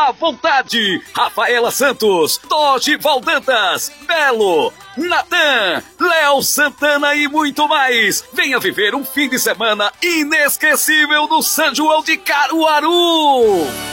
à vontade. Rafaela Santos, Totti Valdantas, Belo, Natan, Léo Santana e muito mais. Venha viver um fim de semana inesquecível no São João de Caruaru.